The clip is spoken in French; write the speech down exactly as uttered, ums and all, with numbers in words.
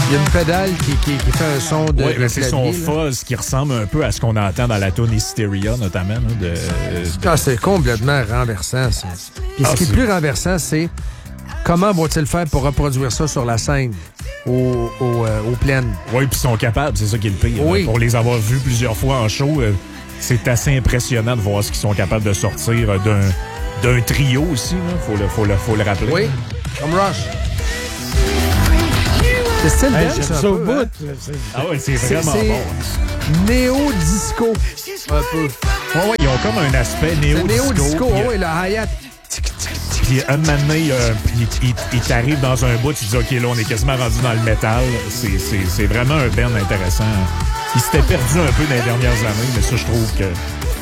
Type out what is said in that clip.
Il y a une pédale qui, qui, qui fait un son de. Oui, de c'est son clavier, là. fuzz qui ressemble un peu à ce qu'on entend dans la tune Hysteria, notamment. Là, de, de... Ah, c'est complètement renversant, ça. Puis Ah, ce qui est c'est... plus renversant, c'est comment vont-ils faire pour reproduire ça sur la scène, au, au, euh, aux plaines? Oui, puis ils sont capables, c'est ça qui est le pire. Oui. Pour les avoir vus plusieurs fois en show, euh, c'est assez impressionnant de voir ce qu'ils sont capables de sortir euh, d'un, d'un trio aussi. Il faut le, faut, le, faut le rappeler. Oui, comme Rush. C'est style Hey, dance, j'aime un ça peu, au bout. hein? C'est- Ah ouais, c'est C'est, vraiment c'est bon. néo-disco, un peu. Ouais, ouais, ils ont comme un aspect C'est néo-disco. néo-disco, puis, ah oui, le hi-hat. Puis un moment donné, euh, il, il, il t'arrive dans un bout, tu dis, OK, là, on est quasiment rendu dans le métal. C'est, c'est, c'est vraiment un band intéressant. Il s'était perdu un peu dans les dernières années, mais ça, je trouve que